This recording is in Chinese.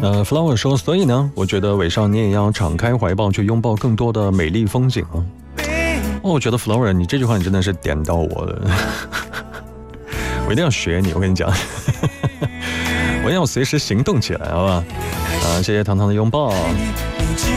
Flower 说，所以呢，我觉得伟少你也要敞开怀抱，去拥抱更多的美丽风景啊。我觉得 Flower 你这句话你真的是点到我了，我一定要学你，我跟你讲，我一定要随时行动起来，好吧？谢谢糖糖的拥抱。